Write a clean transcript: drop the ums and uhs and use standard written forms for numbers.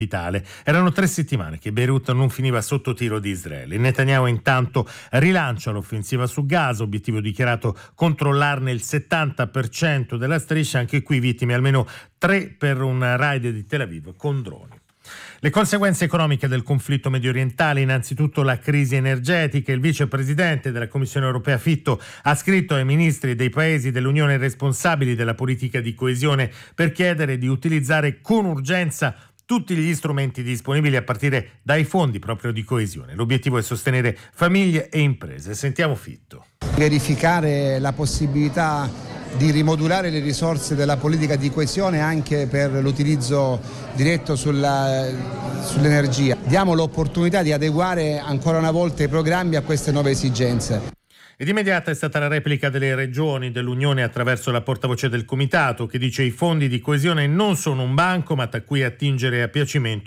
Erano 3 settimane che Beirut non finiva sotto tiro di Israele. Netanyahu intanto rilancia l'offensiva su Gaza, obiettivo dichiarato controllarne il 70% della striscia, anche qui vittime almeno 3 per un raid di Tel Aviv con droni. Le conseguenze economiche del conflitto mediorientale, innanzitutto la crisi energetica. Il vicepresidente della Commissione europea Fitto ha scritto ai ministri dei paesi dell'Unione responsabili della politica di coesione per chiedere di utilizzare con urgenza tutti gli strumenti disponibili a partire dai fondi proprio di coesione. L'obiettivo è sostenere famiglie e imprese. Sentiamo Fitto. Verificare la possibilità di rimodulare le risorse della politica di coesione anche per l'utilizzo diretto sull'energia. Diamo l'opportunità di adeguare ancora una volta i programmi a queste nuove esigenze. Ed immediata è stata la replica delle regioni dell'Unione attraverso la portavoce del Comitato, che dice i fondi di coesione non sono un bancomat a cui attingere a piacimento